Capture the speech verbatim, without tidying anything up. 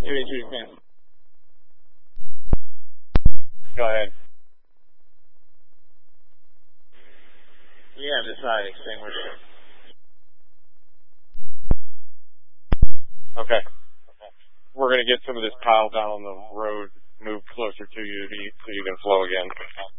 Three, two, ten. Go ahead. Yeah, the side extinguisher. Okay. We're going to get some of this pile down on the road moved closer to you so you can flow again.